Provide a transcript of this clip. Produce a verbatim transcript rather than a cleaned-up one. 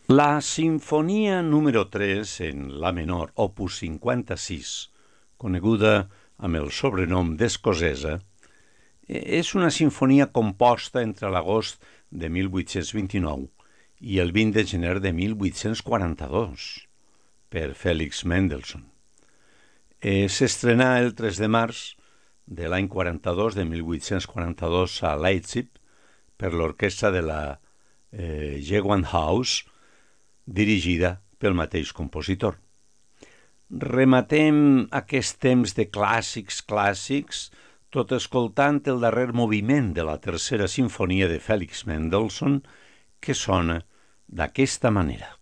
La Sinfonia número tres en La menor, opus cinquanta-sis, coneguda amb el sobrenom d'Escocesa, és una sinfonia composta entre l'agost de mil vuit-cents vint-i-nou i el vint de gener de mil vuit-cents quaranta-dos per Félix Mendelssohn. Eh, S'estrenà el tres de març de l'any quaranta-dos, de mil vuit-cents quaranta-dos, a Leipzig per l'orquestra de la eh, Gewandhaus, dirigida pel mateix compositor. Rematem aquest temps de clàssics clàssics tot escoltant el darrer moviment de la tercera sinfonia de Félix Mendelssohn, que sona d'aquesta manera.